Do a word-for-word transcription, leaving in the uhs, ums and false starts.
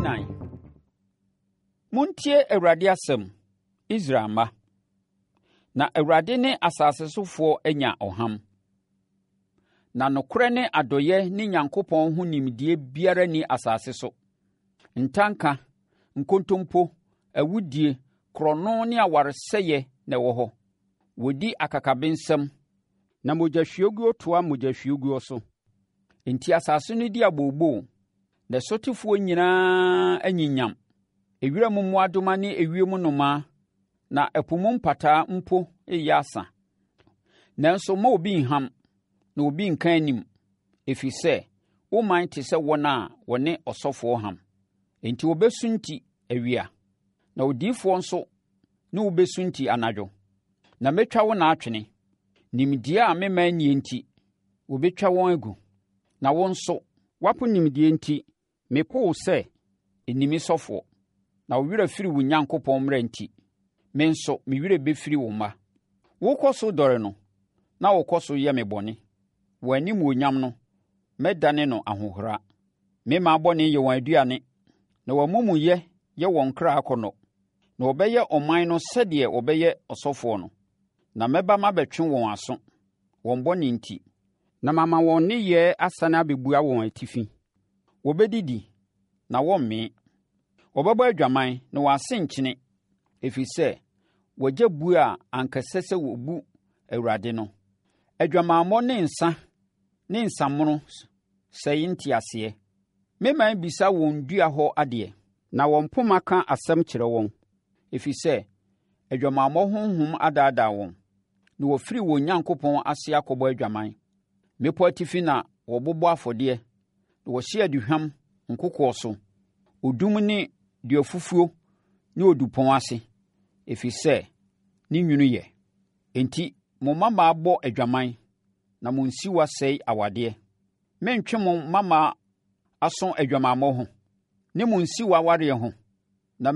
ɛnan. Montie Awurade asɛm, Israel mma. Na Awurade ne asase sofoɔ anya ɔham. Na nokorɛ ne adɔyɛ ne Nyankopɔn ho nimdeɛ biara ni asase so. Ntanka, nkontompo, awudie, korɔno ne awaresɛeɛ na ɛwɔ hɔ. Wɔdi akakabensɛm, na mogyahwiegu toa mogyahwiegu so. Enti asase no di abooboo, na sotefoɔ nyinaa anyinyam. Ewira mu mmoadoma ne ewiem nnomaa, na ɛpo mu mpataa mpo yɛ asa. Nanso ma obi nham, na obi nka anim, ɛfiri sɛ, wo man te sɛ wɔn a wɔne ɔsɔfoɔ ham. Enti wɔbɛsunti awia, na odiyifoɔ nso ne wobɛsunti anadwo. Na mɛtwa wo naatwene, nimdeɛ a mema nnie nti, wɔbɛtwa wɔn agu. Na wo nso, woapo nimdeɛ nti, mepoo sɛ ɛnimi sɔfoɔ. Na wo werɛ firi wo Nyankopɔn mmara nti, me nso me werɛ bɛfiri wo mma. Wokɔ so dɔre no, na wokɔ so yɛ me bɔne. Wɔn animuonyam no, mɛdane no ahohora. Mema bɔne yɛ wɔn aduane, na wɔn amumuyɛ yɛ wɔn kra akɔnnɔ. Na wɔbɛyɛ ɔman no sɛdeɛ wɔbɛyɛ ɔsɔfoɔ no. Na mɛba mabɛtwe wɔn aso, wɔn bɔne nti, na mama wɔn nneyɛɛ asane abɛbua wɔn atifi. Wɔbɛdidi, na wɔmmee. Wɔbɛbɔ adwaman, na wɔn ase nkyene, ɛfiri sɛ, wɔagya buo a anka ɛsɛ sɛ wɔbu Awurade no. Adwamammɔ ne nsa ne nsamono sɛe nteaseɛ. Meman bisa wɔn dua hɔ adeɛ, na wɔn poma ka asɛm kyerɛ wɔn, ɛfiri sɛ, adwamammɔ honhom adaadaa wɔn, na wɔfiri wɔn Nyankopɔn ase akɔbɔ adwaman. Mmepɔ atifi na wɔbobɔ afɔdeɛ, na wɔhye aduhwam nkokoɔ so, odum ne duafufuo ne odupɔn ase, ɛfiri sɛ, ne nwunu yɛ. Enti, mo mmamaa bɔ adwaman, na mo nsiwa sɛe awadeɛ. Mentwe mo mmamaa aso adwamammɔ ho, ne mo nsiwa awareɛ ho.